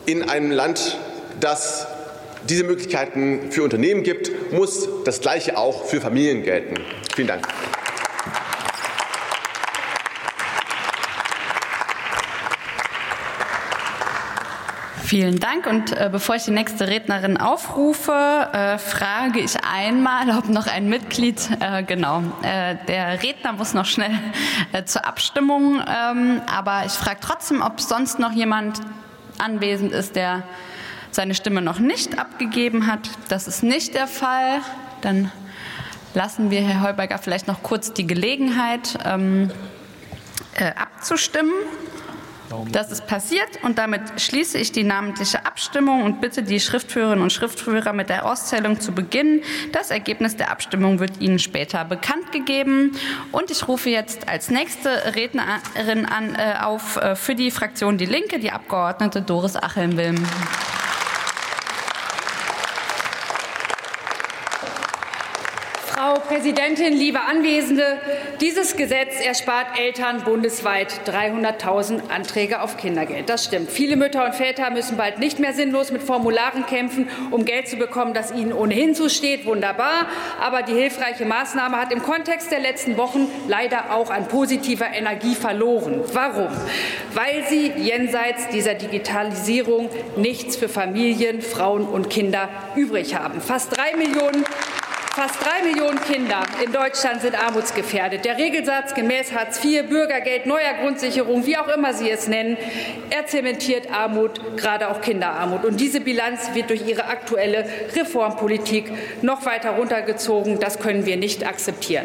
in einem Land, das diese Möglichkeiten für Unternehmen gibt, muss das Gleiche auch für Familien gelten. Vielen Dank. Vielen Dank. Und bevor ich die nächste Rednerin aufrufe, frage ich einmal, ob noch ein Mitglied, der Redner muss noch schnell zur Abstimmung, aber ich frage trotzdem, ob sonst noch jemand anwesend ist, der seine Stimme noch nicht abgegeben hat. Das ist nicht der Fall. Dann lassen wir Herr Heuberger vielleicht noch kurz die Gelegenheit, abzustimmen. Das ist passiert und damit schließe ich die namentliche Abstimmung und bitte die Schriftführerinnen und Schriftführer mit der Auszählung zu beginnen. Das Ergebnis der Abstimmung wird Ihnen später bekannt gegeben. Und ich rufe jetzt als nächste Rednerin auf für die Fraktion Die Linke, die Abgeordnete Doris Achelm-Wilm. Frau Präsidentin, liebe Anwesende! Dieses Gesetz erspart Eltern bundesweit 300.000 Anträge auf Kindergeld. Das stimmt. Viele Mütter und Väter müssen bald nicht mehr sinnlos mit Formularen kämpfen, um Geld zu bekommen, das ihnen ohnehin zusteht. Wunderbar. Aber die hilfreiche Maßnahme hat im Kontext der letzten Wochen leider auch an positiver Energie verloren. Warum? Weil sie jenseits dieser Digitalisierung nichts für Familien, Frauen und Kinder übrig haben. Fast 3 Millionen Kinder in Deutschland sind armutsgefährdet. Der Regelsatz gemäß Hartz IV, Bürgergeld, neuer Grundsicherung, wie auch immer Sie es nennen, er zementiert Armut, gerade auch Kinderarmut. Und diese Bilanz wird durch Ihre aktuelle Reformpolitik noch weiter runtergezogen. Das können wir nicht akzeptieren.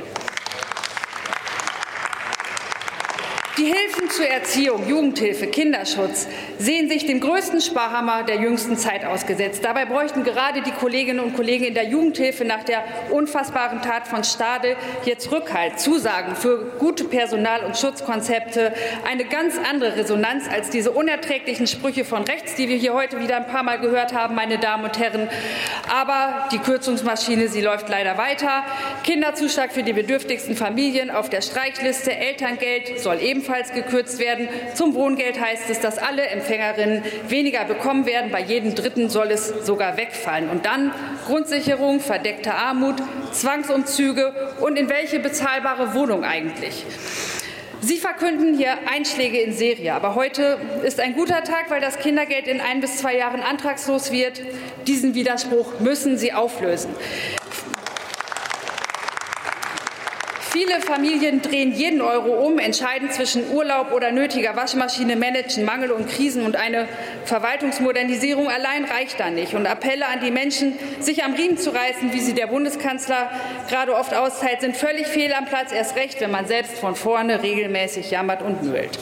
Die Hilfen zur Erziehung, Jugendhilfe, Kinderschutz sehen sich dem größten Sparhammer der jüngsten Zeit ausgesetzt. Dabei bräuchten gerade die Kolleginnen und Kollegen in der Jugendhilfe nach der unfassbaren Tat von Stade jetzt Rückhalt, Zusagen für gute Personal- und Schutzkonzepte, eine ganz andere Resonanz als diese unerträglichen Sprüche von rechts, die wir hier heute wieder ein paar Mal gehört haben, meine Damen und Herren. Aber die Kürzungsmaschine, sie läuft leider weiter. Kinderzuschlag für die bedürftigsten Familien auf der Streichliste, Elterngeld soll ebenfalls gekürzt werden. Zum Wohngeld heißt es, dass alle Empfängerinnen weniger bekommen werden. Bei jedem Dritten soll es sogar wegfallen. Und dann Grundsicherung, verdeckte Armut, Zwangsumzüge und in welche bezahlbare Wohnung eigentlich? Sie verkünden hier Einschläge in Serie. Aber heute ist ein guter Tag, weil das Kindergeld in 1 bis 2 Jahren antragslos wird. Diesen Widerspruch müssen Sie auflösen. Viele Familien drehen jeden Euro um, entscheiden zwischen Urlaub oder nötiger Waschmaschine, managen Mangel und Krisen, und eine Verwaltungsmodernisierung allein reicht da nicht. Und Appelle an die Menschen, sich am Riemen zu reißen, wie sie der Bundeskanzler gerade oft austeilt, sind völlig fehl am Platz, erst recht, wenn man selbst von vorne regelmäßig jammert und nölt.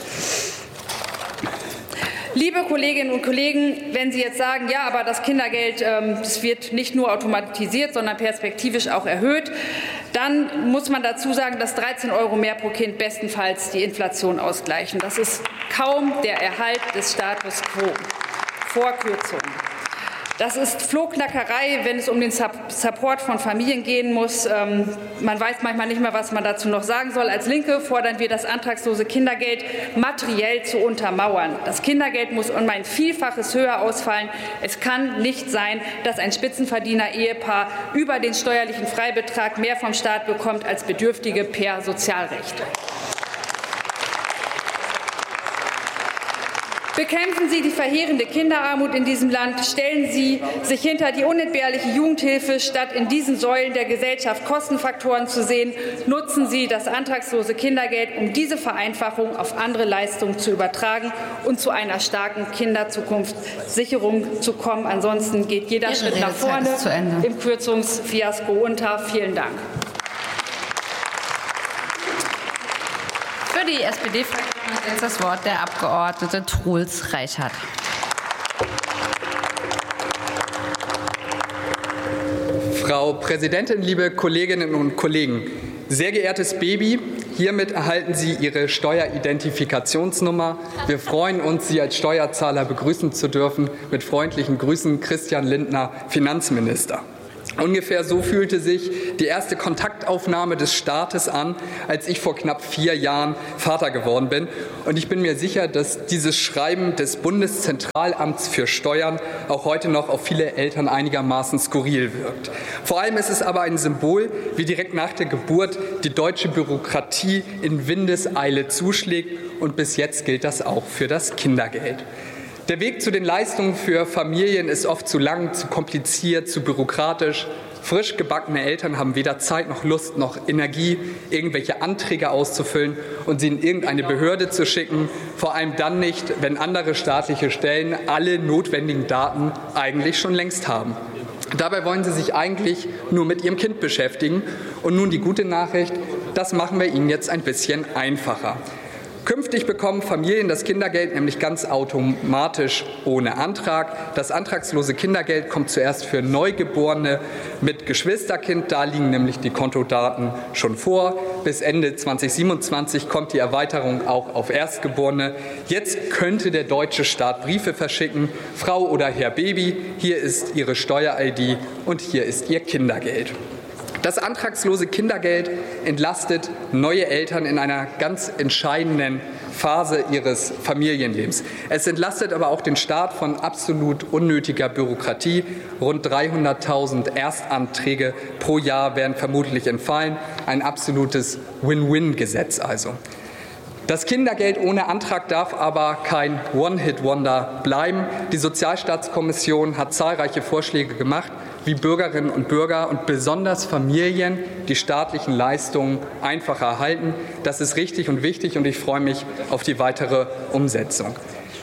Liebe Kolleginnen und Kollegen, wenn Sie jetzt sagen, ja, aber das Kindergeld das wird nicht nur automatisiert, sondern perspektivisch auch erhöht, dann muss man dazu sagen, dass 13 € mehr pro Kind bestenfalls die Inflation ausgleichen. Das ist kaum der Erhalt des Status quo vor Kürzungen. Das ist Flohknackerei, wenn es um den Support von Familien gehen muss. Man weiß manchmal nicht mehr, was man dazu noch sagen soll. Als Linke fordern wir, das antragslose Kindergeld materiell zu untermauern. Das Kindergeld muss um ein Vielfaches höher ausfallen. Es kann nicht sein, dass ein Spitzenverdiener-Ehepaar über den steuerlichen Freibetrag mehr vom Staat bekommt als Bedürftige per Sozialrecht. Bekämpfen Sie die verheerende Kinderarmut in diesem Land. Stellen Sie sich hinter die unentbehrliche Jugendhilfe, statt in diesen Säulen der Gesellschaft Kostenfaktoren zu sehen. Nutzen Sie das antragslose Kindergeld, um diese Vereinfachung auf andere Leistungen zu übertragen und zu einer starken Kinderzukunftssicherung zu kommen. Ansonsten geht jeder Schritt nach vorne im Kürzungsfiasko unter. Vielen Dank. Für die SPD-Fraktion hat jetzt das Wort der Abgeordnete Truls Reichert. Frau Präsidentin, liebe Kolleginnen und Kollegen! Sehr geehrtes Baby, hiermit erhalten Sie Ihre Steueridentifikationsnummer. Wir freuen uns, Sie als Steuerzahler begrüßen zu dürfen. Mit freundlichen Grüßen, Christian Lindner, Finanzminister. Ungefähr so fühlte sich die erste Kontaktaufnahme des Staates an, als ich vor knapp 4 Jahren Vater geworden bin. Und ich bin mir sicher, dass dieses Schreiben des Bundeszentralamts für Steuern auch heute noch auf viele Eltern einigermaßen skurril wirkt. Vor allem ist es aber ein Symbol, wie direkt nach der Geburt die deutsche Bürokratie in Windeseile zuschlägt. Und bis jetzt gilt das auch für das Kindergeld. Der Weg zu den Leistungen für Familien ist oft zu lang, zu kompliziert, zu bürokratisch. Frisch gebackene Eltern haben weder Zeit noch Lust noch Energie, irgendwelche Anträge auszufüllen und sie in irgendeine Behörde zu schicken, vor allem dann nicht, wenn andere staatliche Stellen alle notwendigen Daten eigentlich schon längst haben. Dabei wollen sie sich eigentlich nur mit ihrem Kind beschäftigen. Und nun die gute Nachricht, das machen wir ihnen jetzt ein bisschen einfacher. Künftig bekommen Familien das Kindergeld nämlich ganz automatisch ohne Antrag. Das antragslose Kindergeld kommt zuerst für Neugeborene mit Geschwisterkind. Da liegen nämlich die Kontodaten schon vor. Bis Ende 2027 kommt die Erweiterung auch auf Erstgeborene. Jetzt könnte der deutsche Staat Briefe verschicken. Frau oder Herr Baby, hier ist Ihre Steuer-ID und hier ist Ihr Kindergeld. Das antragslose Kindergeld entlastet neue Eltern in einer ganz entscheidenden Phase ihres Familienlebens. Es entlastet aber auch den Staat von absolut unnötiger Bürokratie. Rund 300.000 Erstanträge pro Jahr werden vermutlich entfallen. Ein absolutes Win-Win-Gesetz also. Das Kindergeld ohne Antrag darf aber kein One-Hit-Wonder bleiben. Die Sozialstaatskommission hat zahlreiche Vorschläge gemacht, wie Bürgerinnen und Bürger und besonders Familien die staatlichen Leistungen einfacher erhalten. Das ist richtig und wichtig und ich freue mich auf die weitere Umsetzung.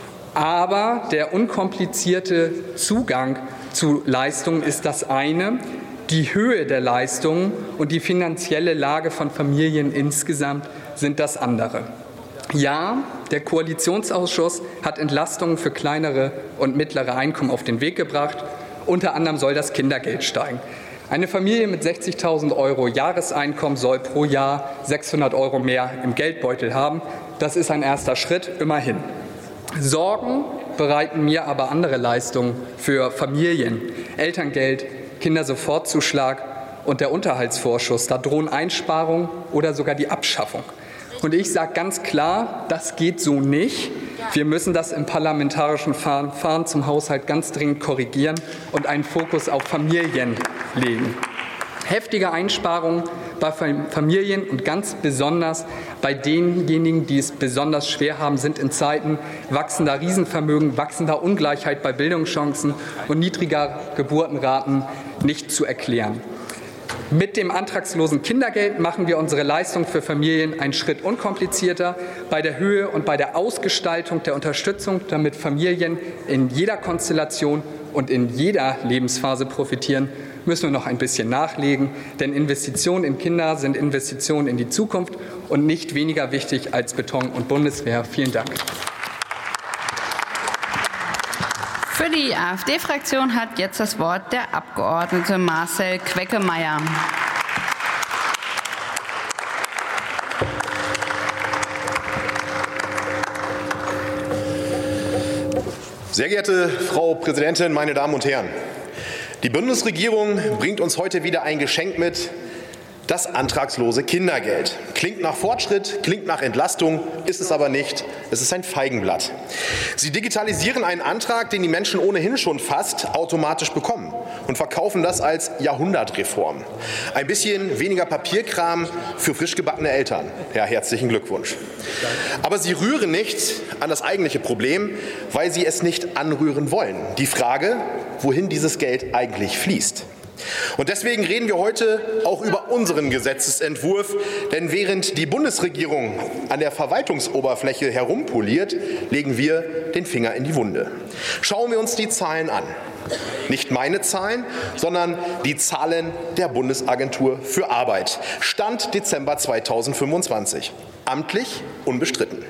Aber der unkomplizierte Zugang zu Leistungen ist das eine. Die Höhe der Leistungen und die finanzielle Lage von Familien insgesamt sind das andere. Ja, der Koalitionsausschuss hat Entlastungen für kleinere und mittlere Einkommen auf den Weg gebracht. Unter anderem soll das Kindergeld steigen. Eine Familie mit 60.000 € Jahreseinkommen soll pro Jahr 600 € mehr im Geldbeutel haben. Das ist ein erster Schritt, immerhin. Sorgen bereiten mir aber andere Leistungen für Familien. Elterngeld, Kindersofortzuschlag und der Unterhaltsvorschuss. Da drohen Einsparungen oder sogar die Abschaffung. Und ich sage ganz klar, das geht so nicht. Wir müssen das im parlamentarischen Verfahren zum Haushalt ganz dringend korrigieren und einen Fokus auf Familien legen. Heftige Einsparungen bei Familien und ganz besonders bei denjenigen, die es besonders schwer haben, sind in Zeiten wachsender Riesenvermögen, wachsender Ungleichheit bei Bildungschancen und niedriger Geburtenraten nicht zu erklären. Mit dem antragslosen Kindergeld machen wir unsere Leistung für Familien einen Schritt unkomplizierter bei der Höhe und bei der Ausgestaltung der Unterstützung, damit Familien in jeder Konstellation und in jeder Lebensphase profitieren, müssen wir noch ein bisschen nachlegen, denn Investitionen in Kinder sind Investitionen in die Zukunft und nicht weniger wichtig als Beton und Bundeswehr. Vielen Dank. Für die AfD-Fraktion hat jetzt das Wort der Abgeordnete Marcel Queckemeyer. Sehr geehrte Frau Präsidentin, meine Damen und Herren! Die Bundesregierung bringt uns heute wieder ein Geschenk mit, das antragslose Kindergeld. Klingt nach Fortschritt, klingt nach Entlastung, ist es aber nicht. Es ist ein Feigenblatt. Sie digitalisieren einen Antrag, den die Menschen ohnehin schon fast automatisch bekommen und verkaufen das als Jahrhundertreform. Ein bisschen weniger Papierkram für frisch gebackene Eltern. Ja, herzlichen Glückwunsch. Aber sie rühren nicht an das eigentliche Problem, weil sie es nicht anrühren wollen. Die Frage, wohin dieses Geld eigentlich fließt. Und deswegen reden wir heute auch über unseren Gesetzesentwurf, denn während die Bundesregierung an der Verwaltungsoberfläche herumpoliert, legen wir den Finger in die Wunde. Schauen wir uns die Zahlen an. Nicht meine Zahlen, sondern die Zahlen der Bundesagentur für Arbeit. Stand Dezember 2025. Amtlich unbestritten.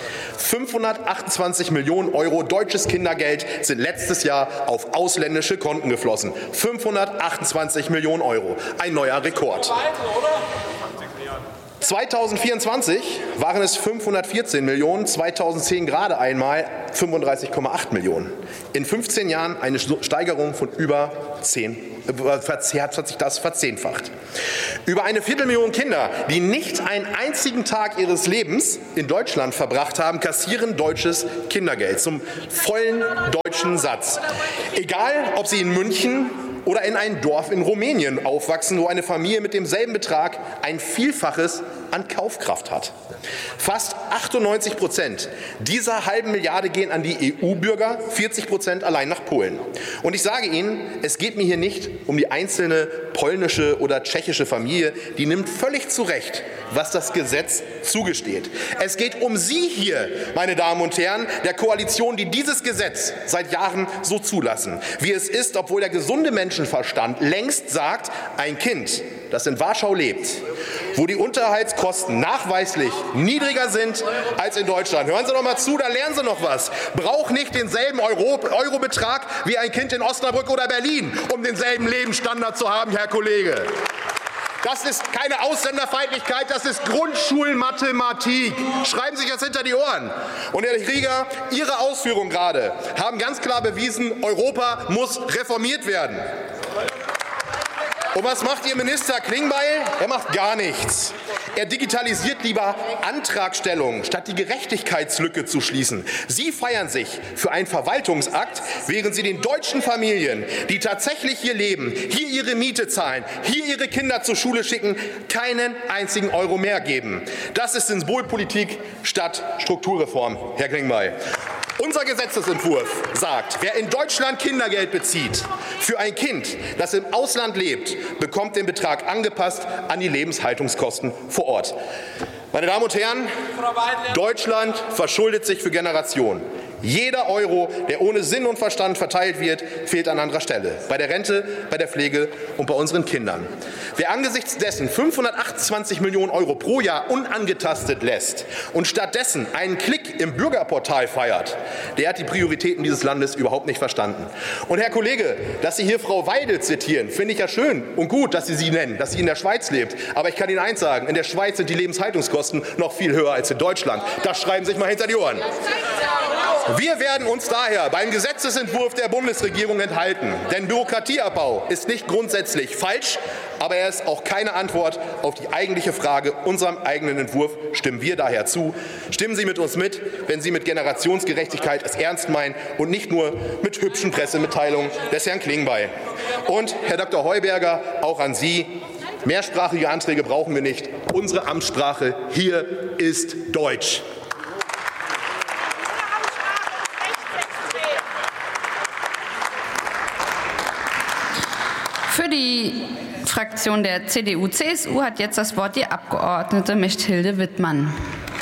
528 Millionen € deutsches Kindergeld sind letztes Jahr auf ausländische Konten geflossen. 528 Millionen €, ein neuer Rekord. 2024 waren es 514 Millionen, 2010 gerade einmal 35,8 Millionen. In 15 Jahren eine Steigerung von über 10. Hat sich das verzehnfacht. Über 250.000 Kinder, die nicht einen einzigen Tag ihres Lebens in Deutschland verbracht haben, kassieren deutsches Kindergeld zum vollen deutschen Satz. Egal, ob sie in München oder in einem Dorf in Rumänien aufwachsen, wo eine Familie mit demselben Betrag ein Vielfaches an Kaufkraft hat. Fast 98% dieser halben Milliarde gehen an die EU-Bürger, 40% allein nach Polen. Und ich sage Ihnen, es geht mir hier nicht um die einzelne polnische oder tschechische Familie, die nimmt völlig zu Recht, was das Gesetz zugesteht. Es geht um Sie hier, meine Damen und Herren, der Koalition, die dieses Gesetz seit Jahren so zulassen. Wie es ist, obwohl der gesunde Menschenverstand längst sagt, ein Kind, das in Warschau lebt, wo die Unterhaltskosten nachweislich niedriger sind als in Deutschland. Hören Sie doch mal zu, da lernen Sie noch was. Braucht nicht denselben Eurobetrag wie ein Kind in Osnabrück oder Berlin, um denselben Lebensstandard zu haben, Herr Kollege. Das ist keine Ausländerfeindlichkeit, das ist Grundschulmathematik. Schreiben Sie sich das hinter die Ohren. Und Herr Rieger, Ihre Ausführungen gerade haben ganz klar bewiesen, Europa muss reformiert werden. Und was macht Ihr Minister Klingbeil? Er macht gar nichts. Er digitalisiert lieber Antragstellungen, statt die Gerechtigkeitslücke zu schließen. Sie feiern sich für einen Verwaltungsakt, während Sie den deutschen Familien, die tatsächlich hier leben, hier ihre Miete zahlen, hier ihre Kinder zur Schule schicken, keinen einzigen Euro mehr geben. Das ist Symbolpolitik statt Strukturreform, Herr Klingbeil. Unser Gesetzesentwurf sagt, wer in Deutschland Kindergeld bezieht für ein Kind, das im Ausland lebt, bekommt den Betrag angepasst an die Lebenshaltungskosten vor Ort. Meine Damen und Herren, Deutschland verschuldet sich für Generationen. Jeder Euro, der ohne Sinn und Verstand verteilt wird, fehlt an anderer Stelle. Bei der Rente, bei der Pflege und bei unseren Kindern. Wer angesichts dessen 528 Millionen Euro pro Jahr unangetastet lässt und stattdessen einen Klick im Bürgerportal feiert, der hat die Prioritäten dieses Landes überhaupt nicht verstanden. Und Herr Kollege, dass Sie hier Frau Weidel zitieren, finde ich ja schön und gut, dass Sie sie nennen, dass sie in der Schweiz lebt. Aber ich kann Ihnen eins sagen, in der Schweiz sind die Lebenshaltungskosten noch viel höher als in Deutschland. Das schreiben Sie sich mal hinter die Ohren. Wir werden uns daher beim Gesetzesentwurf der Bundesregierung enthalten. Denn Bürokratieabbau ist nicht grundsätzlich falsch, aber er ist auch keine Antwort auf die eigentliche Frage. Unserem eigenen Entwurf stimmen wir daher zu. Stimmen Sie mit uns mit, wenn Sie mit Generationsgerechtigkeit es ernst meinen und nicht nur mit hübschen Pressemitteilungen des Herrn Klingbeil. Und Herr Dr. Heuberger, auch an Sie. Mehrsprachige Anträge brauchen wir nicht. Unsere Amtssprache hier ist Deutsch. Für die Fraktion der CDU-CSU hat jetzt das Wort die Abgeordnete Mechthilde Wittmann.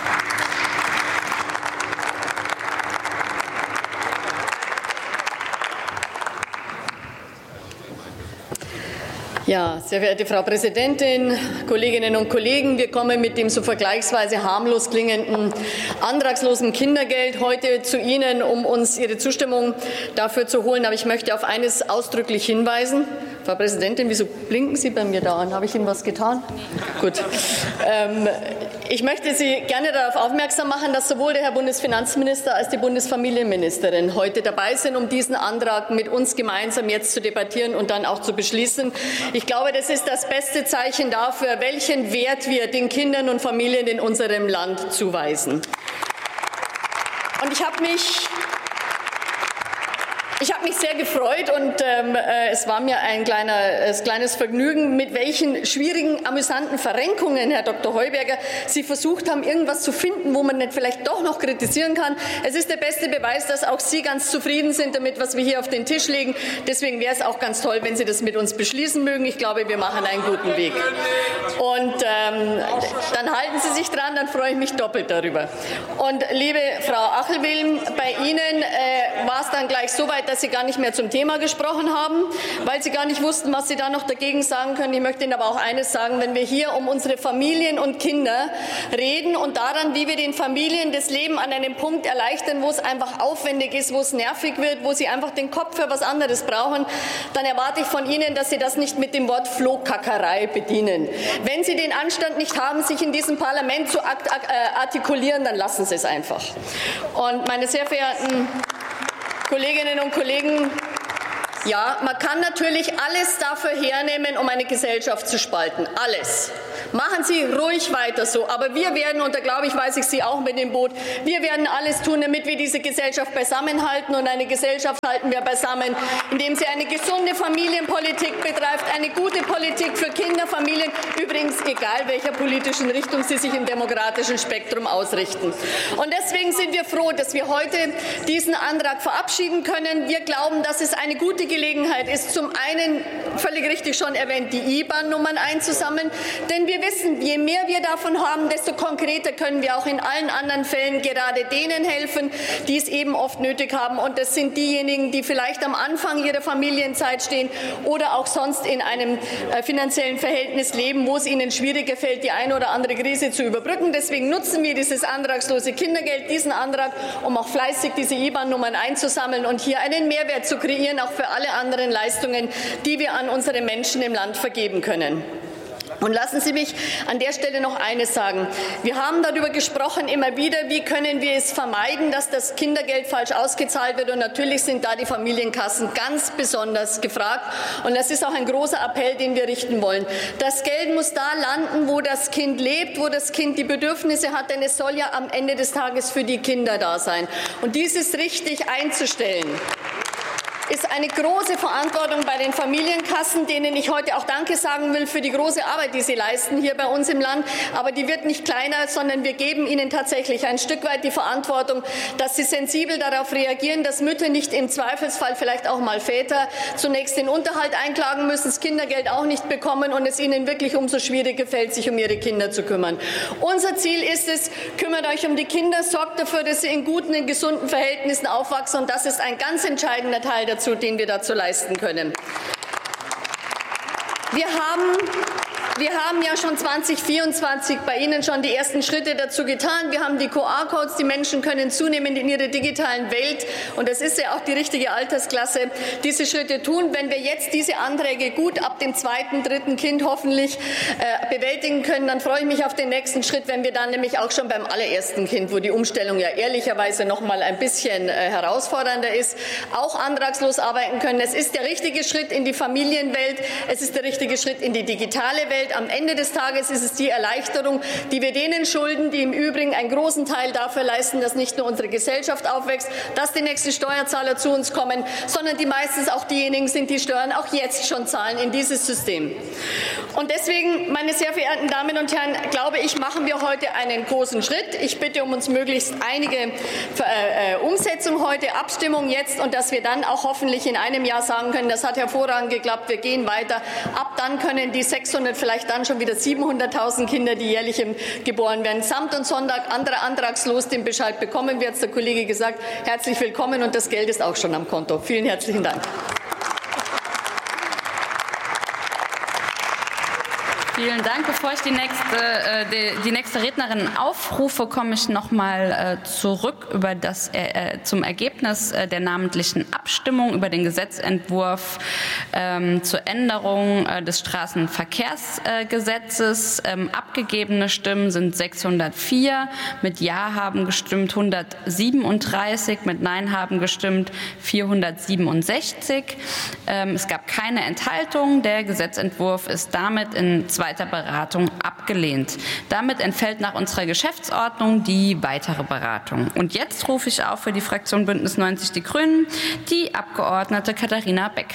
Ja, sehr verehrte Frau Präsidentin, Kolleginnen und Kollegen, wir kommen mit dem so vergleichsweise harmlos klingenden antragslosen Kindergeld heute zu Ihnen, um uns Ihre Zustimmung dafür zu holen. Aber ich möchte auf eines ausdrücklich hinweisen. Frau Präsidentin, wieso blinken Sie bei mir da an? Habe ich Ihnen was getan? Gut. Ich möchte Sie gerne darauf aufmerksam machen, dass sowohl der Herr Bundesfinanzminister als die Bundesfamilienministerin heute dabei sind, um diesen Antrag mit uns gemeinsam jetzt zu debattieren und dann auch zu beschließen. Ich glaube, das ist das beste Zeichen dafür, welchen Wert wir den Kindern und Familien in unserem Land zuweisen. Und ich habe mich sehr gefreut und es war mir ein kleines Vergnügen, mit welchen schwierigen, amüsanten Verrenkungen, Herr Dr. Heuberger, Sie versucht haben, irgendwas zu finden, wo man nicht vielleicht doch noch kritisieren kann. Es ist der beste Beweis, dass auch Sie ganz zufrieden sind damit, was wir hier auf den Tisch legen. Deswegen wäre es auch ganz toll, wenn Sie das mit uns beschließen mögen. Ich glaube, wir machen einen guten Weg. Und dann halten Sie sich dran, dann freue ich mich doppelt darüber. Und liebe Frau Achelwilm, bei Ihnen war es dann gleich so weit, dass Sie gar nicht mehr zum Thema gesprochen haben, weil Sie gar nicht wussten, was Sie da noch dagegen sagen können. Ich möchte Ihnen aber auch eines sagen, wenn wir hier um unsere Familien und Kinder reden und daran, wie wir den Familien das Leben an einem Punkt erleichtern, wo es einfach aufwendig ist, wo es nervig wird, wo sie einfach den Kopf für was anderes brauchen, dann erwarte ich von Ihnen, dass Sie das nicht mit dem Wort Flohkackerei bedienen. Wenn Sie den Anstand nicht haben, sich in diesem Parlament zu artikulieren, dann lassen Sie es einfach. Und meine sehr verehrten Kolleginnen und Kollegen, ja, man kann natürlich alles dafür hernehmen, um eine Gesellschaft zu spalten. Alles. Machen Sie ruhig weiter so. Aber wir werden, und da glaube ich, weiß ich Sie auch mit dem Boot, wir werden alles tun, damit wir diese Gesellschaft beisammenhalten. Und eine Gesellschaft halten wir beisammen, indem sie eine gesunde Familienpolitik betreibt, eine gute Politik für Kinder, Familien, übrigens egal welcher politischen Richtung sie sich im demokratischen Spektrum ausrichten. Und deswegen sind wir froh, dass wir heute diesen Antrag verabschieden können. Wir glauben, dass es eine gute Gelegenheit ist, zum einen, völlig richtig schon erwähnt, die IBAN-Nummern einzusammeln, denn wir wissen, je mehr wir davon haben, desto konkreter können wir auch in allen anderen Fällen gerade denen helfen, die es eben oft nötig haben. Und das sind diejenigen, die vielleicht am Anfang ihrer Familienzeit stehen oder auch sonst in einem finanziellen Verhältnis leben, wo es ihnen schwieriger fällt, die eine oder andere Krise zu überbrücken. Deswegen nutzen wir dieses antragslose Kindergeld, diesen Antrag, um auch fleißig diese IBAN-Nummern einzusammeln und hier einen Mehrwert zu kreieren, auch für alle anderen Leistungen, die wir an unsere Menschen im Land vergeben können. Und lassen Sie mich an der Stelle noch eines sagen. Wir haben darüber gesprochen immer wieder, wie können wir es vermeiden, dass das Kindergeld falsch ausgezahlt wird. Und natürlich sind da die Familienkassen ganz besonders gefragt. Und das ist auch ein großer Appell, den wir richten wollen. Das Geld muss da landen, wo das Kind lebt, wo das Kind die Bedürfnisse hat. Denn es soll ja am Ende des Tages für die Kinder da sein. Und dieses richtig einzustellen, ist eine große Verantwortung bei den Familienkassen, denen ich heute auch Danke sagen will für die große Arbeit, die sie leisten hier bei uns im Land. Aber die wird nicht kleiner, sondern wir geben ihnen tatsächlich ein Stück weit die Verantwortung, dass sie sensibel darauf reagieren, dass Mütter nicht im Zweifelsfall, vielleicht auch mal Väter, zunächst den Unterhalt einklagen müssen, das Kindergeld auch nicht bekommen und es ihnen wirklich umso schwieriger fällt, sich um ihre Kinder zu kümmern. Unser Ziel ist es, kümmert euch um die Kinder, sorgt dafür, dass sie in guten, in gesunden Verhältnissen aufwachsen. Und das ist ein ganz entscheidender Teil dazu, den wir dazu leisten können. Wir haben ja schon 2024 bei Ihnen schon die ersten Schritte dazu getan. Wir haben die QR-Codes. Die Menschen können zunehmend in ihrer digitalen Welt, und das ist ja auch die richtige Altersklasse, diese Schritte tun. Wenn wir jetzt diese Anträge gut ab dem zweiten, dritten Kind hoffentlich bewältigen können, dann freue ich mich auf den nächsten Schritt, wenn wir dann nämlich auch schon beim allerersten Kind, wo die Umstellung ja ehrlicherweise noch mal ein bisschen herausfordernder ist, auch antragslos arbeiten können. Es ist der richtige Schritt in die Familienwelt. Es ist der richtige Schritt in die digitale Welt. Am Ende des Tages ist es die Erleichterung, die wir denen schulden, die im Übrigen einen großen Teil dafür leisten, dass nicht nur unsere Gesellschaft aufwächst, dass die nächsten Steuerzahler zu uns kommen, sondern die meistens auch diejenigen sind, die Steuern auch jetzt schon zahlen in dieses System. Und deswegen, meine sehr verehrten Damen und Herren, glaube ich, machen wir heute einen großen Schritt. Ich bitte um uns möglichst einige Umsetzung heute, Abstimmung jetzt, und dass wir dann auch hoffentlich in einem Jahr sagen können, das hat hervorragend geklappt, wir gehen weiter. Ab dann können die 600, vielleicht dann schon wieder 700.000 Kinder, die jährlich geboren werden, samt und Sonntag, anderer antragslos den Bescheid bekommen, wie hat es der Kollege gesagt. Herzlich willkommen, und das Geld ist auch schon am Konto. Vielen herzlichen Dank. Vielen Dank. Bevor ich die nächste Rednerin aufrufe, komme ich noch mal zurück zum Ergebnis der namentlichen Abstimmung über den Gesetzentwurf zur Änderung des Straßenverkehrsgesetzes. Abgegebene Stimmen sind 604. Mit Ja haben gestimmt 137. Mit Nein haben gestimmt 467. Es gab keine Enthaltung. Der Gesetzentwurf ist damit in zweiter Beratung abgelehnt. Damit entfällt nach unserer Geschäftsordnung die weitere Beratung. Und jetzt rufe ich auf für die Fraktion Bündnis 90 Die Grünen die Abgeordnete Katharina Beck.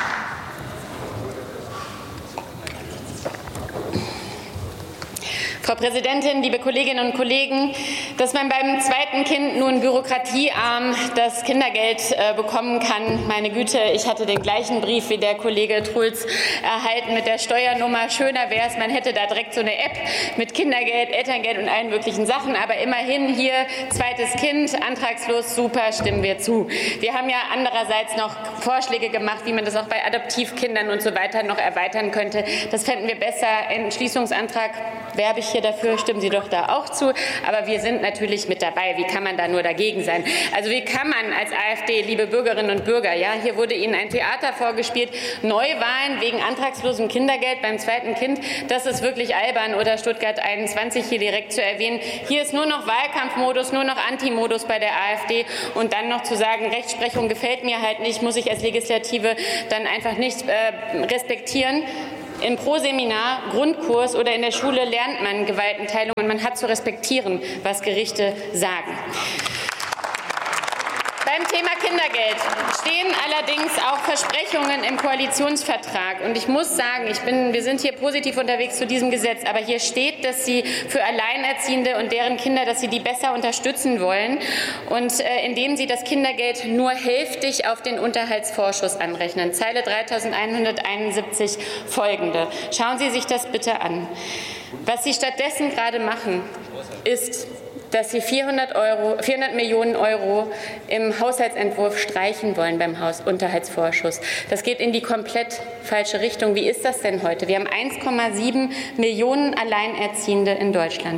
Frau Frau Präsidentin, liebe Kolleginnen und Kollegen, dass man beim zweiten Kind nun bürokratiearm das Kindergeld bekommen kann, meine Güte, ich hatte den gleichen Brief wie der Kollege Trulz erhalten mit der Steuernummer. Schöner wäre es, man hätte da direkt so eine App mit Kindergeld, Elterngeld und allen möglichen Sachen, aber immerhin hier zweites Kind, antragslos, super, stimmen wir zu. Wir haben ja andererseits noch Vorschläge gemacht, wie man das auch bei Adoptivkindern und so weiter noch erweitern könnte. Das fänden wir besser. Entschließungsantrag werbe ich hier dafür, stimmen Sie doch da auch zu. Aber wir sind natürlich mit dabei. Wie kann man da nur dagegen sein? Also wie kann man als AfD, liebe Bürgerinnen und Bürger, ja, hier wurde Ihnen ein Theater vorgespielt, Neuwahlen wegen antragslosem Kindergeld beim zweiten Kind, das ist wirklich albern, oder Stuttgart 21 hier direkt zu erwähnen. Hier ist nur noch Wahlkampfmodus, nur noch Antimodus bei der AfD und dann noch zu sagen, Rechtsprechung gefällt mir halt nicht, muss ich als Legislative dann einfach nicht respektieren. Im Proseminar, Grundkurs oder in der Schule lernt man Gewaltenteilung und man hat zu respektieren, was Gerichte sagen. Beim Thema Kindergeld stehen allerdings auch Versprechungen im Koalitionsvertrag. Und ich muss sagen, wir sind hier positiv unterwegs zu diesem Gesetz, aber hier steht, dass Sie für Alleinerziehende und deren Kinder, dass Sie die besser unterstützen wollen. Und indem Sie das Kindergeld nur hälftig auf den Unterhaltsvorschuss anrechnen. Zeile 3171 folgende. Schauen Sie sich das bitte an. Was Sie stattdessen gerade machen, ist, dass Sie 400 Millionen Euro im Haushaltsentwurf streichen wollen beim Unterhaltsvorschuss. Das geht in die komplett falsche Richtung. Wie ist das denn heute? Wir haben 1,7 Millionen Alleinerziehende in Deutschland.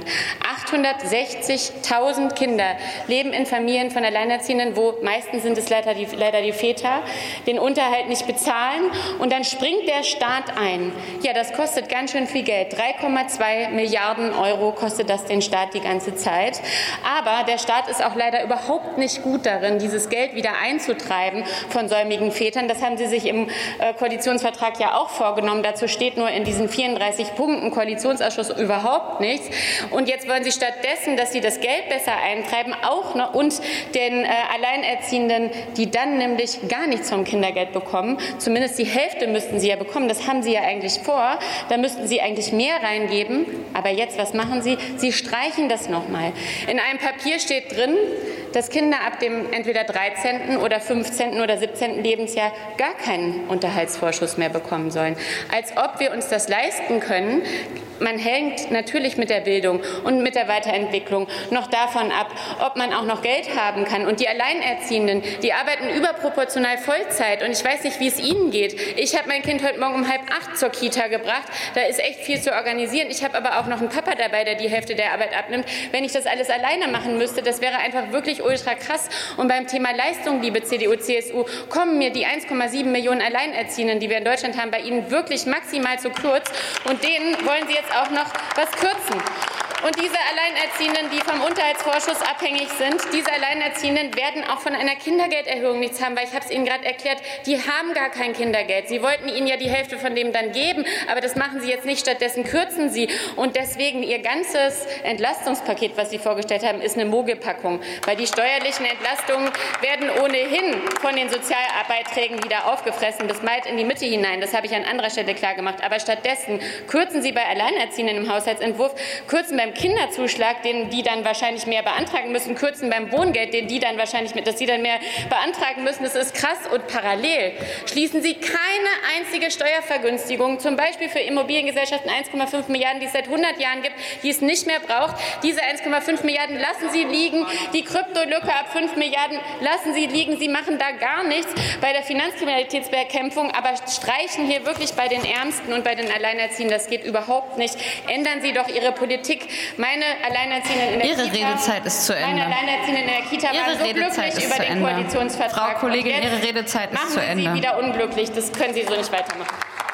860.000 Kinder leben in Familien von Alleinerziehenden, wo meistens sind es leider die Väter, den Unterhalt nicht bezahlen. Und dann springt der Staat ein. Ja, das kostet ganz schön viel Geld. 3,2 Milliarden Euro kostet das den Staat die ganze Zeit. Aber der Staat ist auch leider überhaupt nicht gut darin, dieses Geld wieder einzutreiben von säumigen Vätern. Das haben Sie sich im Koalitionsvertrag ja auch vorgenommen. Dazu steht nur in diesen 34 Punkten Koalitionsausschuss überhaupt nichts. Und jetzt wollen Sie stattdessen, dass Sie das Geld besser eintreiben, auch noch und den Alleinerziehenden, die dann nämlich gar nichts vom Kindergeld bekommen, zumindest die Hälfte müssten sie ja bekommen. Das haben Sie ja eigentlich vor. Da müssten Sie eigentlich mehr reingeben. Aber jetzt, was machen Sie? Sie streichen das nochmal. In einem Papier steht drin, dass Kinder ab dem entweder 13. oder 15. oder 17. Lebensjahr gar keinen Unterhaltsvorschuss mehr bekommen sollen. Als ob wir uns das leisten können. Man hängt natürlich mit der Bildung und mit der Weiterentwicklung noch davon ab, ob man auch noch Geld haben kann. Und die Alleinerziehenden, die arbeiten überproportional Vollzeit. Und ich weiß nicht, wie es Ihnen geht. Ich habe mein Kind heute Morgen um 7:30 zur Kita gebracht. Da ist echt viel zu organisieren. Ich habe aber auch noch einen Papa dabei, der die Hälfte der Arbeit abnimmt. Wenn ich das alles alleine machen müsste, das wäre einfach wirklich ultra krass. Und beim Thema Leistung, liebe CDU, CSU, kommen mir die 1,7 Millionen Alleinerziehenden, die wir in Deutschland haben, bei Ihnen wirklich maximal zu kurz. Und denen wollen Sie jetzt auch noch was kürzen. Und diese Alleinerziehenden, die vom Unterhaltsvorschuss abhängig sind, diese Alleinerziehenden werden auch von einer Kindergelderhöhung nichts haben, weil ich habe es Ihnen gerade erklärt, die haben gar kein Kindergeld. Sie wollten Ihnen ja die Hälfte von dem dann geben, aber das machen Sie jetzt nicht, stattdessen kürzen Sie. Und deswegen Ihr ganzes Entlastungspaket, was Sie vorgestellt haben, ist eine Mogelpackung, weil die steuerlichen Entlastungen werden ohnehin von den Sozialbeiträgen wieder aufgefressen bis weit in die Mitte hinein. Das habe ich an anderer Stelle klar gemacht. Aber stattdessen kürzen Sie bei Alleinerziehenden im Haushaltsentwurf, kürzen beim Kinderzuschlag, den die dann wahrscheinlich mehr beantragen müssen, kürzen beim Wohngeld, den die dann wahrscheinlich dass sie dann mehr beantragen müssen. Das ist krass. Und parallel schließen Sie keine einzige Steuervergünstigung, zum Beispiel für Immobiliengesellschaften 1,5 Milliarden, die es seit 100 Jahren gibt, die es nicht mehr braucht. Diese 1,5 Milliarden lassen Sie liegen. Die Kryptolücke ab 5 Milliarden lassen Sie liegen. Sie machen da gar nichts bei der Finanzkriminalitätsbekämpfung, aber streichen hier wirklich bei den Ärmsten und bei den Alleinerziehenden. Das geht überhaupt nicht. Ändern Sie doch Ihre Politik. Meine Alleinerziehenden in der Ihre Redezeit ist zu Ende. Meine Alleinerziehenden in der Kita waren so glücklich über den Koalitionsvertrag. Frau Kollegin, Ihre Redezeit ist zu Ende. Machen Sie wieder unglücklich. Das können Sie so nicht weitermachen.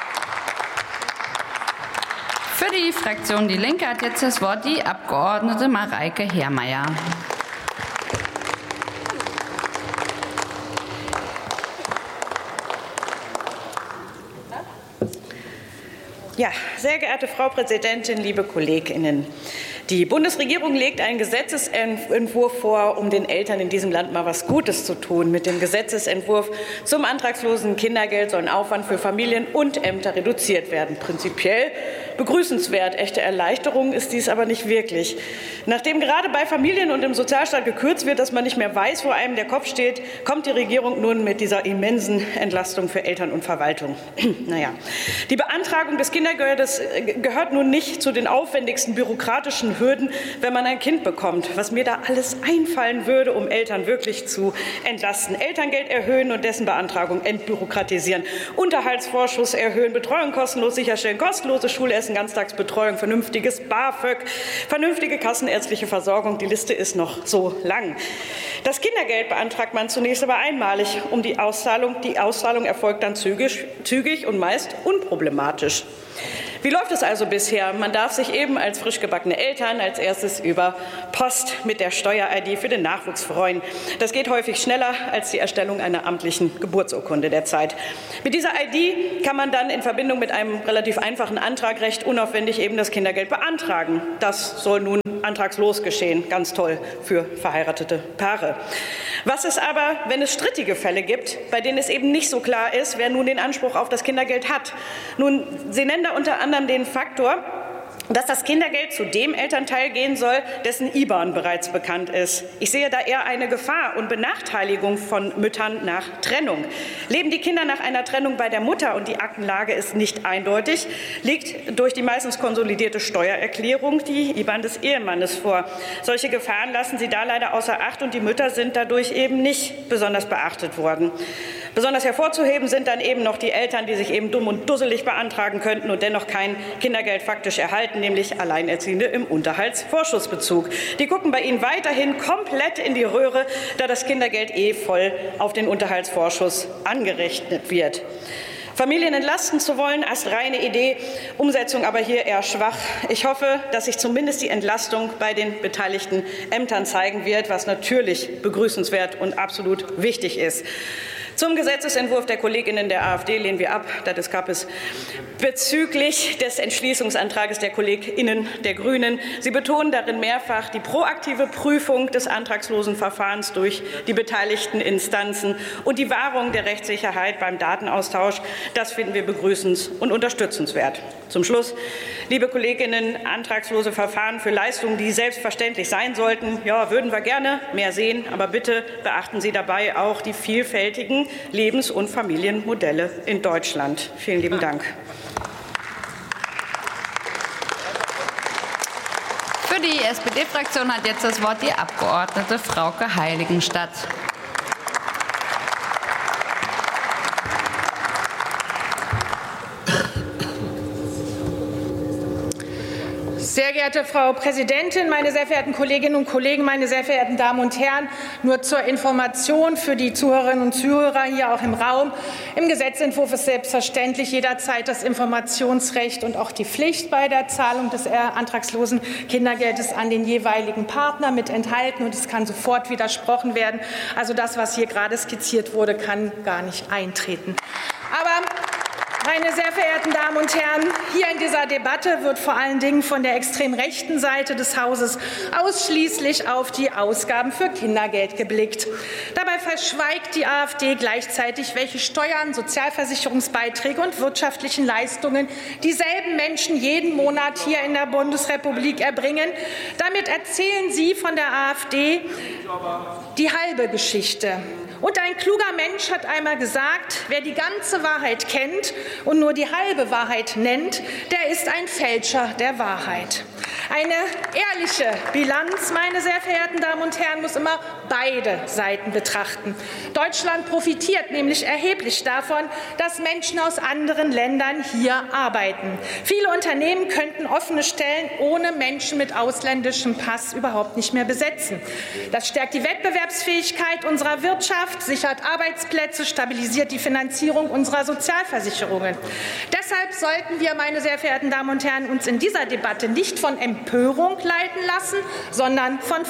Für die Fraktion Die Linke hat jetzt das Wort die Abgeordnete Mareike Herrmeier. Ja, sehr geehrte Frau Präsidentin, liebe KollegInnen! Die Bundesregierung legt einen Gesetzesentwurf vor, um den Eltern in diesem Land mal was Gutes zu tun. Mit dem Gesetzesentwurf zum antragslosen Kindergeld sollen Aufwand für Familien und Ämter reduziert werden. Prinzipiell Begrüßenswert. Echte Erleichterung ist dies aber nicht wirklich. Nachdem gerade bei Familien und im Sozialstaat gekürzt wird, dass man nicht mehr weiß, wo einem der Kopf steht, kommt die Regierung nun mit dieser immensen Entlastung für Eltern und Verwaltung. Naja. Die Beantragung des Kindergeldes gehört nun nicht zu den aufwendigsten bürokratischen Hürden, wenn man ein Kind bekommt. Was mir da alles einfallen würde, um Eltern wirklich zu entlasten. Elterngeld erhöhen und dessen Beantragung entbürokratisieren. Unterhaltsvorschuss erhöhen, Betreuung kostenlos sicherstellen, kostenlose Schulessen, Ganztagsbetreuung, vernünftiges BAföG, vernünftige kassenärztliche Versorgung. Die Liste ist noch so lang. Das Kindergeld beantragt man zunächst aber einmalig. Die Auszahlung erfolgt dann zügig und meist unproblematisch. Wie läuft es also bisher? Man darf sich eben als frisch gebackene Eltern als erstes über Post mit der Steuer-ID für den Nachwuchs freuen. Das geht häufig schneller als die Erstellung einer amtlichen Geburtsurkunde derzeit. Mit dieser ID kann man dann in Verbindung mit einem relativ einfachen Antrag recht unaufwendig eben das Kindergeld beantragen. Das soll nun antragslos geschehen. Ganz toll für verheiratete Paare. Was ist aber, wenn es strittige Fälle gibt, bei denen es eben nicht so klar ist, wer nun den Anspruch auf das Kindergeld hat? Nun, Sie nennen da unter anderem den Faktor, dass das Kindergeld zu dem Elternteil gehen soll, dessen IBAN bereits bekannt ist. Ich sehe da eher eine Gefahr und Benachteiligung von Müttern nach Trennung. Leben die Kinder nach einer Trennung bei der Mutter und die Aktenlage ist nicht eindeutig, liegt durch die meistens konsolidierte Steuererklärung die IBAN des Ehemannes vor. Solche Gefahren lassen Sie da leider außer Acht und die Mütter sind dadurch eben nicht besonders beachtet worden. Besonders hervorzuheben sind dann eben noch die Eltern, die sich eben dumm und dusselig beantragen könnten und dennoch kein Kindergeld faktisch erhalten, nämlich Alleinerziehende im Unterhaltsvorschussbezug. Die gucken bei Ihnen weiterhin komplett in die Röhre, da das Kindergeld voll auf den Unterhaltsvorschuss angerechnet wird. Familien entlasten zu wollen, astreine Idee, Umsetzung aber hier eher schwach. Ich hoffe, dass sich zumindest die Entlastung bei den beteiligten Ämtern zeigen wird, was natürlich begrüßenswert und absolut wichtig ist. Zum Gesetzesentwurf der Kolleginnen der AfD lehnen wir ab, das gab es bezüglich des Entschließungsantrags der Kolleginnen der Grünen. Sie betonen darin mehrfach die proaktive Prüfung des antragslosen Verfahrens durch die beteiligten Instanzen und die Wahrung der Rechtssicherheit beim Datenaustausch. Das finden wir begrüßens und unterstützenswert. Zum Schluss, liebe Kolleginnen, antragslose Verfahren für Leistungen, die selbstverständlich sein sollten, ja, würden wir gerne mehr sehen, aber bitte beachten Sie dabei auch die vielfältigen Lebens- und Familienmodelle in Deutschland. Vielen lieben Dank. Für die SPD-Fraktion hat jetzt das Wort die Abgeordnete Frauke Heiligenstadt. Sehr geehrte Frau Präsidentin, meine sehr verehrten Kolleginnen und Kollegen, meine sehr verehrten Damen und Herren! Nur zur Information für die Zuhörerinnen und Zuhörer hier auch im Raum. Im Gesetzentwurf ist selbstverständlich jederzeit das Informationsrecht und auch die Pflicht bei der Zahlung des antragslosen Kindergeldes an den jeweiligen Partner mit enthalten, und es kann sofort widersprochen werden. Also das, was hier gerade skizziert wurde, kann gar nicht eintreten. Aber meine sehr verehrten Damen und Herren, hier in dieser Debatte wird vor allen Dingen von der extrem rechten Seite des Hauses ausschließlich auf die Ausgaben für Kindergeld geblickt. Dabei verschweigt die AfD gleichzeitig, welche Steuern, Sozialversicherungsbeiträge und wirtschaftlichen Leistungen dieselben Menschen jeden Monat hier in der Bundesrepublik erbringen. Damit erzählen Sie von der AfD die halbe Geschichte. Und ein kluger Mensch hat einmal gesagt, wer die ganze Wahrheit kennt und nur die halbe Wahrheit nennt, der ist ein Fälscher der Wahrheit. Eine ehrliche Bilanz, meine sehr verehrten Damen und Herren, muss immer beide Seiten betrachten. Deutschland profitiert nämlich erheblich davon, dass Menschen aus anderen Ländern hier arbeiten. Viele Unternehmen könnten offene Stellen ohne Menschen mit ausländischem Pass überhaupt nicht mehr besetzen. Das stärkt die Wettbewerbsfähigkeit unserer Wirtschaft, sichert Arbeitsplätze, stabilisiert die Finanzierung unserer Sozialversicherungen. Deshalb sollten wir, meine sehr verehrten Damen und Herren, uns in dieser Debatte nicht von Empörung leiten lassen, sondern von Fakten.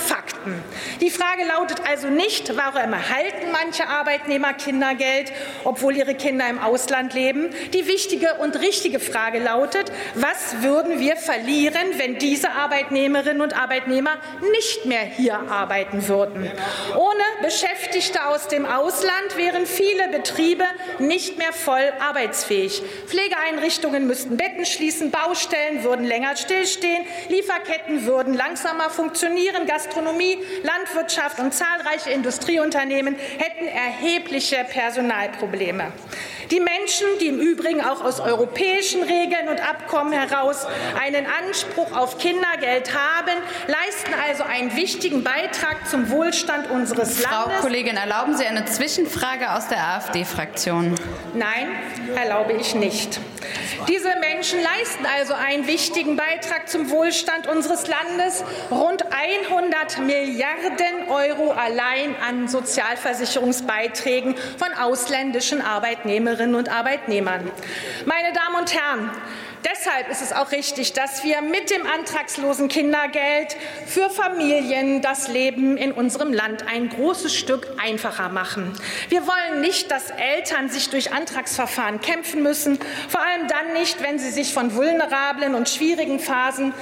betrachten. Die Frage lautet also nicht, warum erhalten manche Arbeitnehmer Kindergeld, obwohl ihre Kinder im Ausland leben. Die wichtige und richtige Frage lautet, was würden wir verlieren, wenn diese Arbeitnehmerinnen und Arbeitnehmer nicht mehr hier arbeiten würden? Ohne Beschäftigte aus dem Ausland wären viele Betriebe nicht mehr voll arbeitsfähig. Pflegeeinrichtungen müssten Betten schließen, Baustellen würden länger stillstehen, Lieferketten würden langsamer funktionieren, Gastronomie, Landwirtschaft und zahlreiche Industrieunternehmen hätten erhebliche Personalprobleme. Die Menschen, die im Übrigen auch aus europäischen Regeln und Abkommen heraus einen Anspruch auf Kindergeld haben, leisten also einen wichtigen Beitrag zum Wohlstand unseres Landes. Frau Kollegin, erlauben Sie eine Zwischenfrage aus der AfD-Fraktion? Nein, erlaube ich nicht. Diese Menschen leisten also einen wichtigen Beitrag zum Wohlstand unseres Landes. Rund 100 Milliarden Euro allein an Sozialversicherungsbeiträgen von ausländischen Arbeitnehmerinnen und Arbeitnehmern. Meine Damen und Herren, deshalb ist es auch richtig, dass wir mit dem antragslosen Kindergeld für Familien das Leben in unserem Land ein großes Stück einfacher machen. Wir wollen nicht, dass Eltern sich durch Antragsverfahren kämpfen müssen, vor allem dann nicht, wenn sie sich in vulnerablen und schwierigen Phasen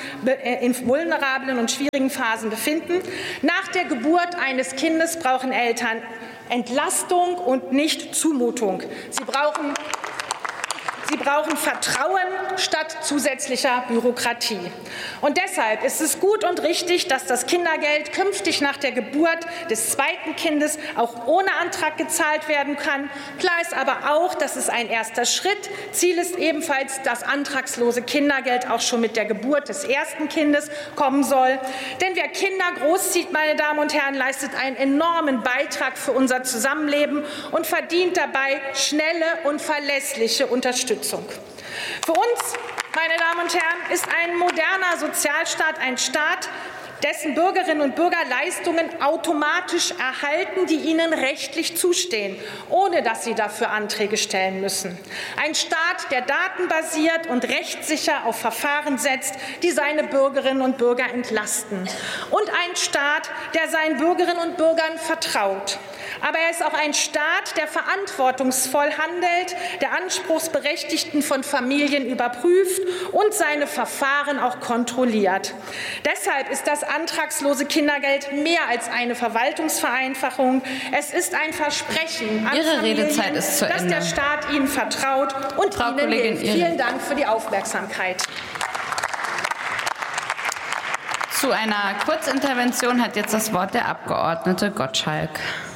befinden. Nach der Geburt eines Kindes brauchen Eltern Entlastung und nicht Zumutung. Sie brauchen Vertrauen statt zusätzlicher Bürokratie. Und deshalb ist es gut und richtig, dass das Kindergeld künftig nach der Geburt des zweiten Kindes auch ohne Antrag gezahlt werden kann. Klar ist aber auch, dass es ein erster Schritt. Ziel ist ebenfalls, dass antragslose Kindergeld auch schon mit der Geburt des ersten Kindes kommen soll. Denn wer Kinder großzieht, meine Damen und Herren, leistet einen enormen Beitrag für unser Zusammenleben und verdient dabei schnelle und verlässliche Unterstützung. Für uns, meine Damen und Herren, ist ein moderner Sozialstaat ein Staat, dessen Bürgerinnen und Bürger Leistungen automatisch erhalten, die ihnen rechtlich zustehen, ohne dass sie dafür Anträge stellen müssen. Ein Staat, der datenbasiert und rechtssicher auf Verfahren setzt, die seine Bürgerinnen und Bürger entlasten. Und ein Staat, der seinen Bürgerinnen und Bürgern vertraut. Aber er ist auch ein Staat, der verantwortungsvoll handelt, der Anspruchsberechtigten von Familien überprüft und seine Verfahren auch kontrolliert. Deshalb ist das antragslose Kindergeld mehr als eine Verwaltungsvereinfachung. Es ist ein Versprechen an Familien, dass der Staat ihnen vertraut und ihnen hilft. Vielen Dank für die Aufmerksamkeit. Zu einer Kurzintervention hat jetzt das Wort der Abgeordnete Gottschalk.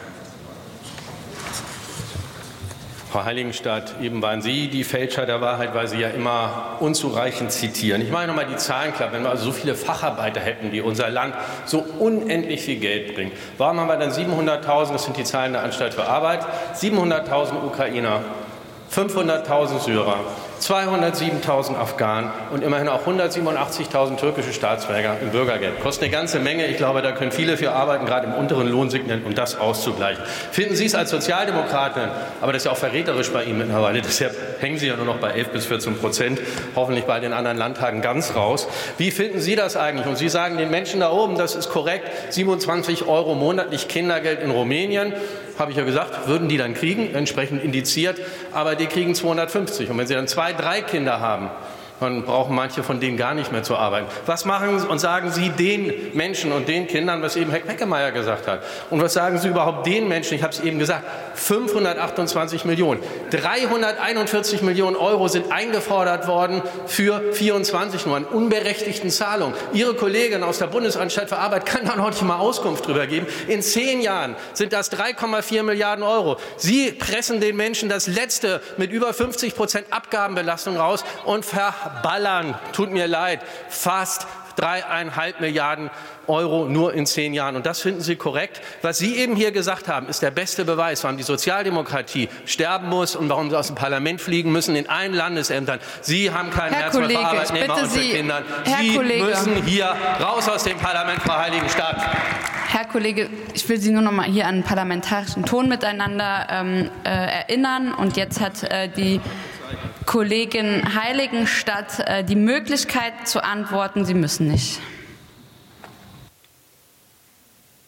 Frau Heiligenstadt, eben waren Sie die Fälscher der Wahrheit, weil Sie ja immer unzureichend zitieren. Ich mache nochmal die Zahlen klar. Wenn wir also so viele Facharbeiter hätten, die unser Land so unendlich viel Geld bringen, warum haben wir dann 700.000, das sind die Zahlen der Anstalt für Arbeit, 700.000 Ukrainer, 500.000 Syrer, 207.000 Afghanen und immerhin auch 187.000 türkische Staatsbürger im Bürgergeld. Kostet eine ganze Menge. Ich glaube, da können viele für arbeiten, gerade im unteren Lohnsegment, um das auszugleichen. Finden Sie es als Sozialdemokratin, aber das ist ja auch verräterisch bei Ihnen mittlerweile, deshalb hängen Sie ja nur noch bei 11-14%, hoffentlich bei den anderen Landtagen ganz raus. Wie finden Sie das eigentlich? Und Sie sagen den Menschen da oben, das ist korrekt, 27 € monatlich Kindergeld in Rumänien, habe ich ja gesagt, würden die dann kriegen, entsprechend indiziert, aber die kriegen 250. Und wenn Sie dann 2, 3 Kinder haben, dann brauchen manche von denen gar nicht mehr zu arbeiten. Was machen und sagen Sie den Menschen und den Kindern, was eben Herr Beckemeyer gesagt hat? Und was sagen Sie überhaupt den Menschen? Ich habe es eben gesagt, 528 Millionen. 341 Millionen € sind eingefordert worden für 24 nur an unberechtigten Zahlungen. Ihre Kollegin aus der Bundesanstalt für Arbeit kann da noch nicht mal Auskunft drüber geben. In 10 Jahren sind das 3,4 Milliarden €. Sie pressen den Menschen das Letzte mit über 50% Abgabenbelastung raus und verballern, tut mir leid, fast 3,5 Milliarden € nur in 10 Jahren. Und das finden Sie korrekt. Was Sie eben hier gesagt haben, ist der beste Beweis, warum die Sozialdemokratie sterben muss und warum sie aus dem Parlament fliegen müssen in allen Landesämtern. Sie haben kein Herz mehr für Arbeitnehmer und für Kinder. Sie müssen hier raus aus dem Parlament, Frau Heiligenstadt. Herr Kollege, ich will Sie nur noch mal hier an einen parlamentarischen Ton miteinander erinnern. Und jetzt hat die Kollegin Heiligenstadt die Möglichkeit zu antworten. Sie müssen nicht.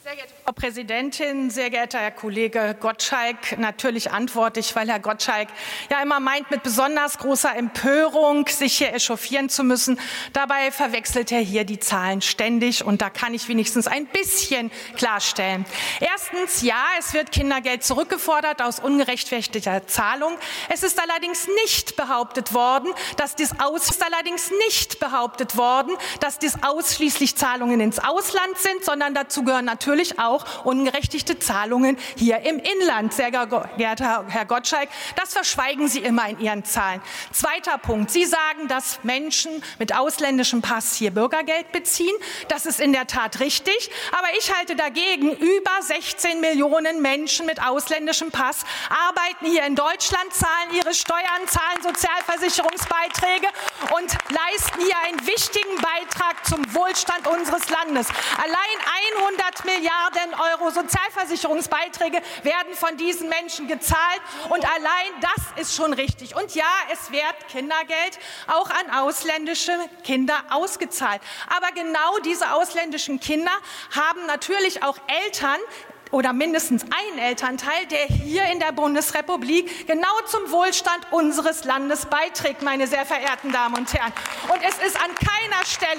Sehr geehrte Frau Präsidentin, sehr geehrter Herr Kollege Gottschalk, natürlich antworte ich, weil Herr Gottschalk ja immer meint, mit besonders großer Empörung sich hier echauffieren zu müssen. Dabei verwechselt er hier die Zahlen ständig und da kann ich wenigstens ein bisschen klarstellen. Erstens, ja, es wird Kindergeld zurückgefordert aus ungerechtfertigter Zahlung. Es ist allerdings nicht behauptet worden, dass dies ausschließlich Zahlungen ins Ausland sind, sondern dazu gehören natürlich auch ungerechtfertigte Zahlungen hier im Inland. Sehr geehrter Herr Gottschalk, das verschweigen Sie immer in Ihren Zahlen. Zweiter Punkt. Sie sagen, dass Menschen mit ausländischem Pass hier Bürgergeld beziehen. Das ist in der Tat richtig. Aber ich halte dagegen, über 16 Millionen Menschen mit ausländischem Pass arbeiten hier in Deutschland, zahlen ihre Steuern, zahlen Sozialversicherungsbeiträge und leisten hier einen wichtigen Beitrag zum Wohlstand unseres Landes. Allein 100 Milliarden Euro Sozialversicherungsbeiträge werden von diesen Menschen gezahlt und allein das ist schon richtig. Und ja, es wird Kindergeld auch an ausländische Kinder ausgezahlt. Aber genau diese ausländischen Kinder haben natürlich auch Eltern, oder mindestens ein Elternteil, der hier in der Bundesrepublik genau zum Wohlstand unseres Landes beiträgt, meine sehr verehrten Damen und Herren. Und es ist an keiner Stelle